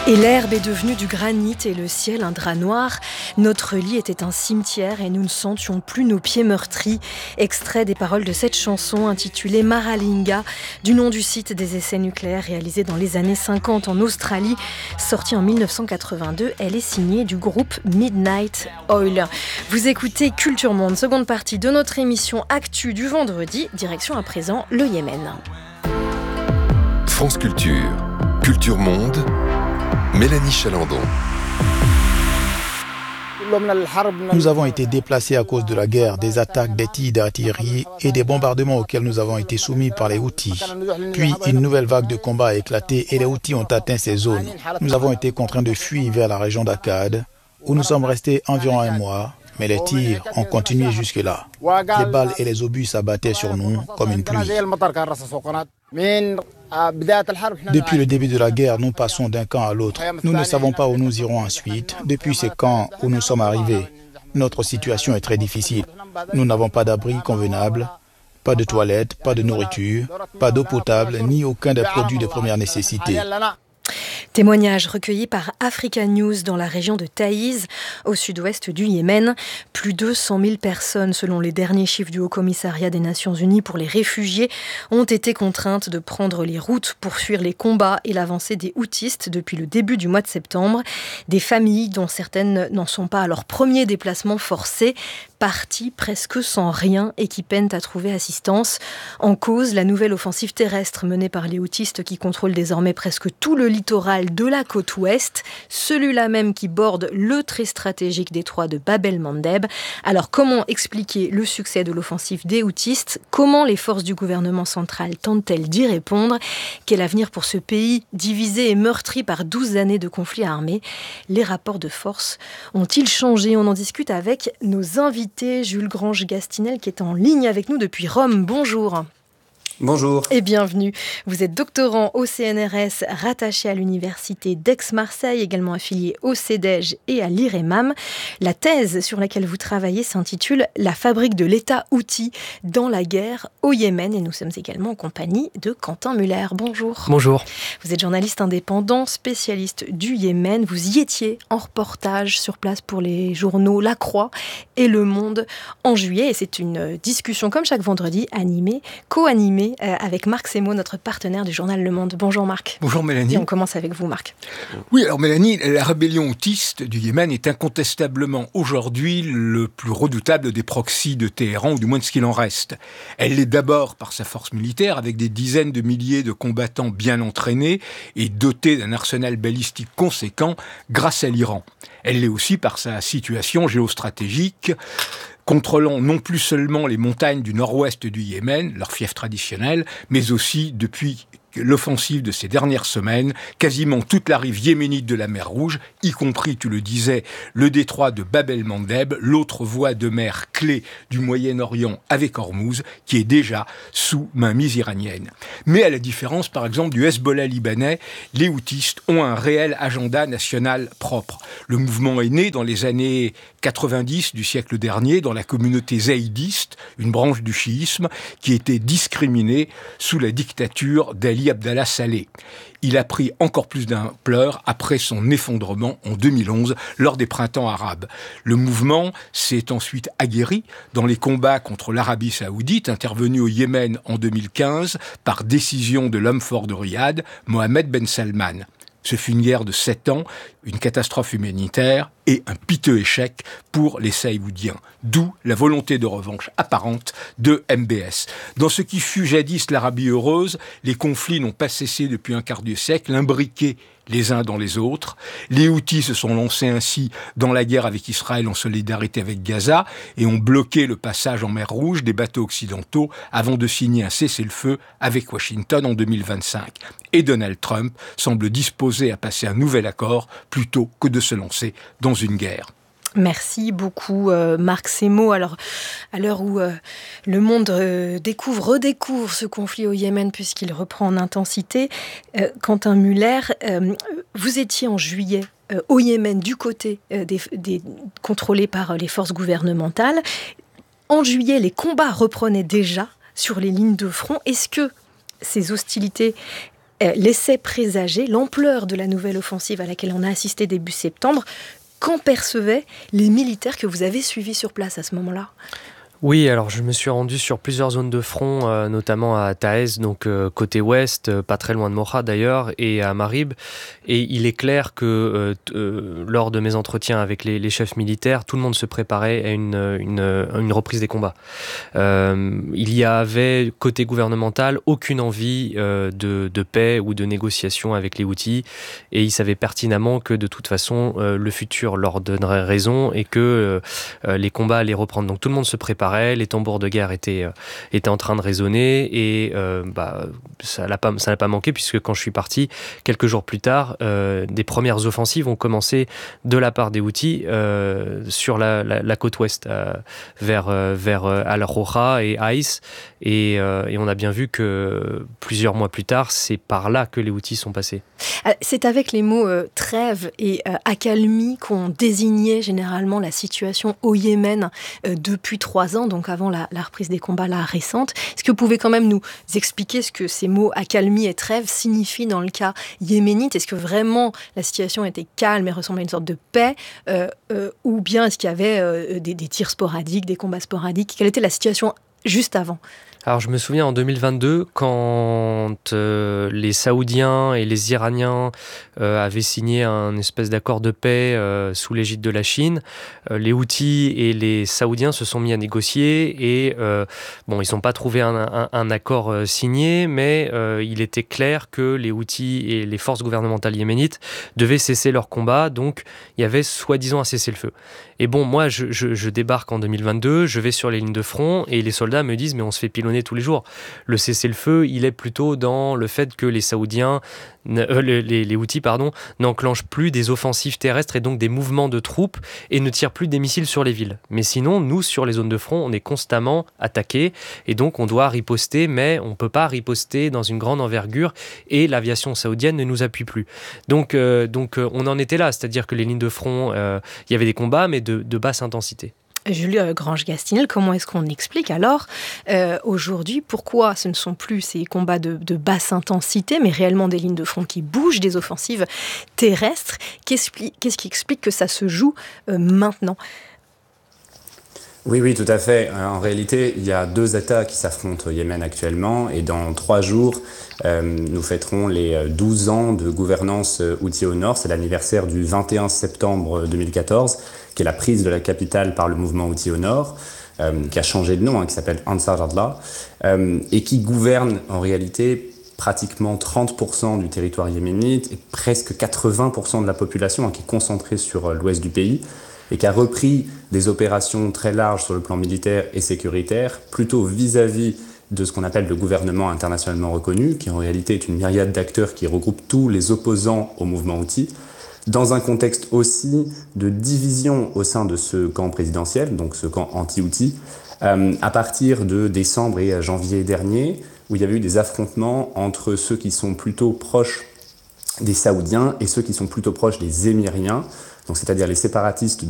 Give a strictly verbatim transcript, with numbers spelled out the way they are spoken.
Et l'herbe est devenue du granit et le ciel un drap noir. Notre lit était un cimetière et nous ne sentions plus nos pieds meurtris. Extrait des paroles de cette chanson intitulée Maralinga, du nom du site des essais nucléaires réalisé dans les années cinquante en Australie. Sortie en dix-neuf cent quatre-vingt-deux, elle est signée du groupe Midnight Oil. Vous écoutez Culture Monde, seconde partie de notre émission Actu du vendredi. Direction à présent le Yémen. France Culture, Culture Monde, Mélanie Chalandon. Nous avons été déplacés à cause de la guerre, des attaques, des tirs d'artillerie et des bombardements auxquels nous avons été soumis par les Houthis. Puis une nouvelle vague de combat a éclaté et les Houthis ont atteint ces zones. Nous avons été contraints de fuir vers la région d'Akkad, où nous sommes restés environ un mois. Mais les tirs ont continué jusque-là. Les balles et les obus s'abattaient sur nous comme une pluie. Depuis le début de la guerre, nous passons d'un camp à l'autre. Nous ne savons pas où nous irons ensuite. Depuis ces camps où nous sommes arrivés, notre situation est très difficile. Nous n'avons pas d'abri convenable, pas de toilettes, pas de nourriture, pas d'eau potable, ni aucun des produits de première nécessité. Témoignage recueilli par Africa News dans la région de Taïz, au sud-ouest du Yémen. Plus de cent mille personnes, selon les derniers chiffres du Haut-Commissariat des Nations Unies pour les réfugiés, ont été contraintes de prendre les routes pour fuir les combats et l'avancée des Houthis depuis le début du mois de septembre. Des familles dont certaines n'en sont pas à leur premier déplacement forcé, partis presque sans rien et qui peinent à trouver assistance. En cause, la nouvelle offensive terrestre menée par les Houthis qui contrôlent désormais presque tout le littoral de la côte ouest, celui-là même qui borde le très stratégique détroit de Bab el-Mandeb. Alors comment expliquer le succès de l'offensive des Houthis ? Comment les forces du gouvernement central tentent-elles d'y répondre ? Quel avenir pour ce pays divisé et meurtri par douze années de conflits armés ? Les rapports de force ont-ils changé ? On en discute avec nos invités. Jules Grange-Gastinel qui est en ligne avec nous depuis Rome. Bonjour. Bonjour. Et bienvenue. Vous êtes doctorant au C N R S, rattaché à l'université d'Aix-Marseille, également affilié au CEDEJ et à l'I R E M A M. La thèse sur laquelle vous travaillez s'intitule « La fabrique de l'État Houthi dans la guerre au Yémen » et nous sommes également en compagnie de Quentin Muller. Bonjour. Bonjour. Vous êtes journaliste indépendant, spécialiste du Yémen. Vous y étiez en reportage sur place pour les journaux La Croix et Le Monde en juillet. Et c'est une discussion comme chaque vendredi, animée, co-animée avec Marc Semo, notre partenaire du journal Le Monde. Bonjour Marc. Bonjour Mélanie. Et on commence avec vous Marc. Oui, alors Mélanie, la rébellion houthiste du Yémen est incontestablement aujourd'hui le plus redoutable des proxys de Téhéran, ou du moins de ce qu'il en reste. Elle l'est d'abord par sa force militaire, avec des dizaines de milliers de combattants bien entraînés et dotés d'un arsenal balistique conséquent grâce à l'Iran. Elle l'est aussi par sa situation géostratégique, contrôlant non plus seulement les montagnes du nord-ouest du Yémen, leur fief traditionnel, mais aussi, depuis l'offensive de ces dernières semaines, quasiment toute la rive yéménite de la mer Rouge, y compris, tu le disais, le détroit de Bab el-Mandeb, l'autre voie de mer clé du Moyen-Orient avec Hormuz, qui est déjà sous mainmise iranienne. Mais à la différence, par exemple, du Hezbollah libanais, les Houthis ont un réel agenda national propre. Le mouvement est né dans les années quatre-vingt-dix du siècle dernier dans la communauté zaïdiste, une branche du chiisme, qui était discriminée sous la dictature d'Ali Abdallah Saleh. Il a pris encore plus d'ampleur après son effondrement en deux mille onze lors des printemps arabes. Le mouvement s'est ensuite aguerri dans les combats contre l'Arabie saoudite intervenus au Yémen en deux mille quinze par décision de l'homme fort de Riyad, Mohammed Ben Salman. Ce fut une guerre de sept ans, une catastrophe humanitaire et un piteux échec pour les Saoudiens. D'où la volonté de revanche apparente de M B S. Dans ce qui fut jadis l'Arabie heureuse, les conflits n'ont pas cessé depuis un quart de siècle, imbriqués les uns dans les autres. Les Houthis se sont lancés ainsi dans la guerre avec Israël en solidarité avec Gaza et ont bloqué le passage en mer Rouge des bateaux occidentaux avant de signer un cessez-le-feu avec Washington en deux mille vingt-cinq. Et Donald Trump semble disposé à passer un nouvel accord plutôt que de se lancer dans une guerre. Merci beaucoup euh, Marc Semo. Alors, à l'heure où euh, le monde euh, découvre, redécouvre ce conflit au Yémen puisqu'il reprend en intensité, euh, Quentin Muller, euh, vous étiez en juillet euh, au Yémen du côté euh, des, des, contrôlé par les forces gouvernementales. En juillet, les combats reprenaient déjà sur les lignes de front. Est-ce que ces hostilités laissait présager l'ampleur de la nouvelle offensive à laquelle on a assisté début septembre. Qu'en percevaient les militaires que vous avez suivis sur place à ce moment-là ? Oui, alors je me suis rendu sur plusieurs zones de front, euh, notamment à Taez, donc euh, côté ouest, euh, pas très loin de Mocha d'ailleurs, et à Marib. Et il est clair que euh, t- euh, lors de mes entretiens avec les, les chefs militaires, tout le monde se préparait à une, une, une reprise des combats. Euh, il y avait, côté gouvernemental, aucune envie euh, de, de paix ou de négociation avec les Houthis, et ils savaient pertinemment que de toute façon, euh, le futur leur donnerait raison et que euh, les combats allaient reprendre. Donc tout le monde se préparait. Les tambours de guerre étaient, euh, étaient en train de résonner et euh, bah, ça n'a pas, ça n'a pas manqué puisque quand je suis parti, quelques jours plus tard, euh, des premières offensives ont commencé de la part des Houthis euh, sur la, la, la côte ouest, euh, vers, euh, vers euh, Al-Roja et Haïs. Et, euh, et on a bien vu que plusieurs mois plus tard, c'est par là que les Houthis sont passés. C'est avec les mots euh, trêve et euh, accalmie qu'on désignait généralement la situation au Yémen euh, depuis trois ans, donc avant la, la reprise des combats là, récente. Est-ce que vous pouvez quand même nous expliquer ce que ces mots accalmie et trêve signifient dans le cas yéménite ? Est-ce que vraiment la situation était calme et ressemblait à une sorte de paix euh, euh, ou bien est-ce qu'il y avait euh, des, des tirs sporadiques, des combats sporadiques ? Quelle était la situation juste avant ? Alors je me souviens en deux mille vingt-deux, quand euh, les Saoudiens et les Iraniens euh, avaient signé un espèce d'accord de paix euh, sous l'égide de la Chine, euh, les Houthis et les Saoudiens se sont mis à négocier et euh, bon, ils n'ont pas trouvé un, un, un accord euh, signé, mais euh, il était clair que les Houthis et les forces gouvernementales yéménites devaient cesser leur combat, donc il y avait soi-disant un cessez-le-feu. Et bon, moi je, je, je débarque en deux mille vingt-deux, je vais sur les lignes de front et les soldats me disent mais on se fait pilonner tous les jours. Le cessez-le-feu, il est plutôt dans le fait que les Saoudiens, euh, les, les, les Houthis, pardon, n'enclenchent plus des offensives terrestres et donc des mouvements de troupes et ne tirent plus des missiles sur les villes. Mais sinon, nous, sur les zones de front, on est constamment attaqués et donc on doit riposter, mais on ne peut pas riposter dans une grande envergure et l'aviation saoudienne ne nous appuie plus. Donc, euh, donc euh, on en était là, c'est-à-dire que les lignes de front, euh, il y avait des combats, mais de, de basse intensité. Julie Grange-Gastinel, comment est-ce qu'on explique alors euh, aujourd'hui pourquoi ce ne sont plus ces combats de, de basse intensité, mais réellement des lignes de front qui bougent, des offensives terrestres ? Qu'est-ce, qu'est-ce qui explique que ça se joue euh, maintenant ? Oui, oui, tout à fait. En réalité, il y a deux États qui s'affrontent au Yémen actuellement et dans trois jours, euh, nous fêterons les douze ans de gouvernance Houthi au Nord. C'est l'anniversaire du vingt et un septembre deux mille quatorze, qui est la prise de la capitale par le mouvement Houthi au Nord, euh, qui a changé de nom, hein, qui s'appelle Ansar Allah, euh, et qui gouverne en réalité pratiquement trente pour cent du territoire yéménite et presque quatre-vingts pour cent de la population, hein, qui est concentrée sur euh, l'ouest du pays, et qui a repris des opérations très larges sur le plan militaire et sécuritaire, plutôt vis-à-vis de ce qu'on appelle le gouvernement internationalement reconnu, qui en réalité est une myriade d'acteurs qui regroupe tous les opposants au mouvement Houthi, dans un contexte aussi de division au sein de ce camp présidentiel, donc ce camp anti-Houthi, euh, à partir de décembre et janvier dernier, où il y avait eu des affrontements entre ceux qui sont plutôt proches des Saoudiens et ceux qui sont plutôt proches des Émiriens, donc c'est-à-dire les séparatistes